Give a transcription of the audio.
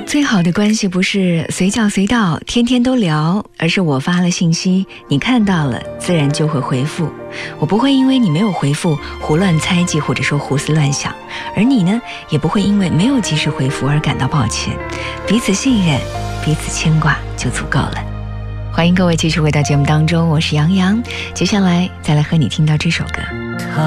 最好的关系不是随叫随到天天都聊，而是我发了信息，你看到了自然就会回复，我不会因为你没有回复胡乱猜忌或者说胡思乱想，而你呢也不会因为没有及时回复而感到抱歉，彼此信任彼此牵挂就足够了。欢迎各位继续回到节目当中，我是杨洋，接下来再来和你听到这首歌。